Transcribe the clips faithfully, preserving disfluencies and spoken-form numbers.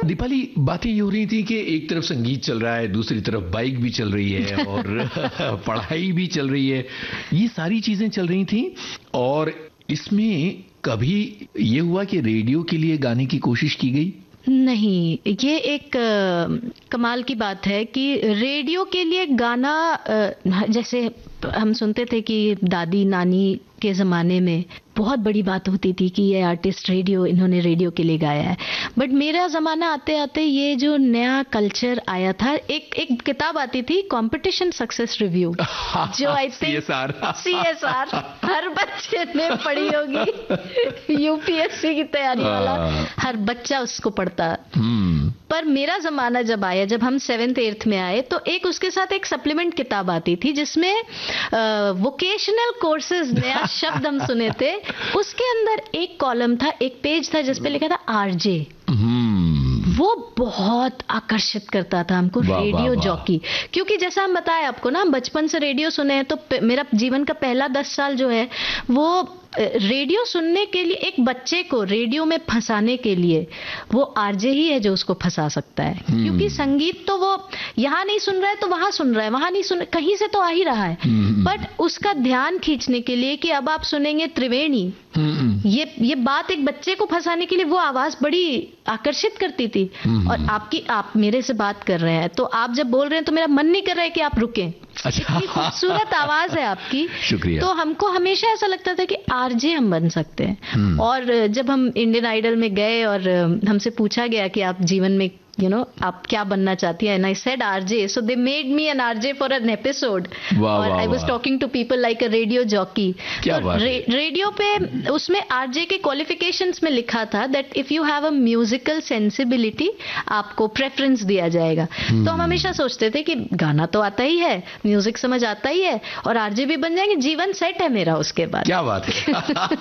दीपाली, बातें ये हो रही थी कि एक तरफ संगीत चल रहा है, दूसरी तरफ बाइक भी चल रही है और पढ़ाई भी चल रही है, ये सारी चीजें चल रही थी। और इसमें कभी ये हुआ कि रेडियो के लिए गाने की कोशिश की गई? नहीं, ये एक आ, कमाल की बात है कि रेडियो के लिए गाना, आ, जैसे हम सुनते थे कि दादी नानी के ज़माने में बहुत बड़ी बात होती थी कि ये आर्टिस्ट रेडियो, इन्होंने रेडियो के लिए गाया है। बट मेरा ज़माना आते आते ये जो नया कल्चर आया था, एक एक किताब आती थी कंपटीशन सक्सेस रिव्यू, जो आई थिंक सीएसआर सीएसआर हर बच्चे ने पढ़ी होगी, यूपीएससी की तैयारी वाला हर बच्चा उसको पढ़ता। पर मेरा ज़माना जब आया, जब हम सेवेंथ एट्थ में आए, तो एक उसके साथ एक सप्लीमेंट किताब आती थी जिसमें वोकेशनल कोर्सेज, नया शब्द हम सुने थे, उसके अंदर एक कॉलम था, एक पेज था जिस पे लिखा था आरजे। वो बहुत आकर्षित करता था हमको, रेडियो जॉकी। क्योंकि जैसा हम बताया आपको ना, हम बचपन से रेडियो सुने हैं, तो मेरा जीवन का पहला दस साल जो है वो रेडियो सुनने के लिए, एक बच्चे को रेडियो में फंसाने के लिए वो आरजे ही है जो उसको फंसा सकता है। क्योंकि संगीत तो वो यहाँ नहीं सुन रहा है तो वहां सुन रहा है, वहां नहीं सुन, कहीं से तो आ ही रहा है, बट उसका ध्यान खींचने के लिए कि अब आप सुनेंगे त्रिवेणी, ये ये बात एक बच्चे को फंसाने के लिए वो आवाज बड़ी आकर्षित करती थी। और आपकी आप मेरे से बात कर रहे हैं, तो आप जब बोल रहे हैं तो मेरा मन नहीं कर रहा है कि आप रुकें। अच्छा, इतनी खूबसूरत आवाज है आपकी, शुक्रिया। तो हमको हमेशा ऐसा लगता था कि आरजे हम बन सकते हैं। और जब हम इंडियन आइडल में गए और हमसे पूछा गया कि आप जीवन में you know आप क्या बनना चाहती हैं, and I said R J, so they made me an R J for an episode, और I was talking to people like a radio jockey। क्या तो बात है? रे, रेडियो पे उसमें R J के क्वालिफिकेशंस में लिखा था that if you have a musical sensibility, आपको प्रेफरेंस दिया जाएगा। तो हम हमेशा सोचते थे कि गाना तो आता ही है, म्यूजिक समझ आता ही है, और R J भी बन जाएंगे, जीवन सेट है मेरा उसके बाद। क्या बात है।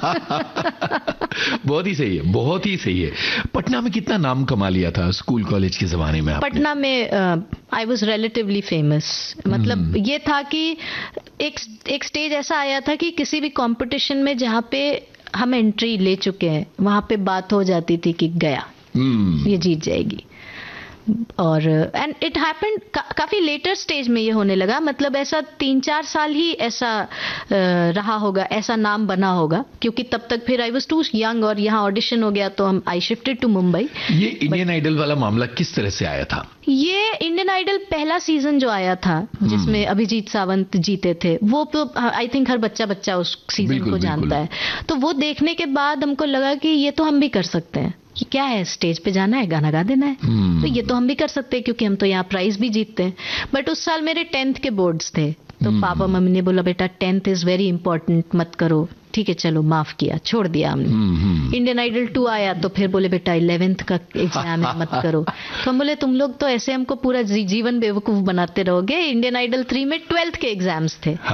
बहुत ही सही है, बहुत ही सही है। पटना में कितना नाम कमा लिया था स्कूल कॉलेज के जमाने में आपने? पटना में आई वाज रिलेटिवली फेमस। मतलब ये था कि एक एक स्टेज ऐसा आया था कि किसी भी कंपटीशन में जहाँ पे हम एंट्री ले चुके हैं, वहां पे बात हो जाती थी कि गया, hmm. ये जीत जाएगी। और एंड इट हैपेंड का, काफी लेटर स्टेज में ये होने लगा। मतलब ऐसा तीन चार साल ही ऐसा uh, रहा होगा, ऐसा नाम बना होगा, क्योंकि तब तक फिर आई वाज टू यंग और यहाँ ऑडिशन हो गया, तो हम आई शिफ्टेड टू मुंबई। ये इंडियन आइडल वाला मामला किस तरह से आया था? ये इंडियन आइडल पहला सीजन जो आया था, जिसमें अभिजीत सावंत जीते थे, वो तो आई थिंक हर बच्चा बच्चा उस सीजन को जानता है। तो वो देखने के बाद हमको लगा कि ये तो हम भी कर सकते हैं, कि क्या है, स्टेज पे जाना है, गाना गा देना है, तो ये तो हम भी कर सकते हैं, क्योंकि हम तो यहाँ प्राइज भी जीतते हैं। बट उस साल मेरे टेंथ के बोर्ड्स थे, तो पापा मम्मी ने बोला बेटा टेंथ इज वेरी इंपॉर्टेंट, मत करो। ठीक है, चलो माफ किया, छोड़ दिया हमने। इंडियन आइडल टू आया तो फिर बोले बेटा इलेवेंथ का एग्जाम है, मत करो। तो हम बोले तुम लोग तो ऐसे हमको पूरा जीवन बेवकूफ बनाते रहोगे। इंडियन आइडल थ्री में ट्वेल्थ के एग्जाम्स थे।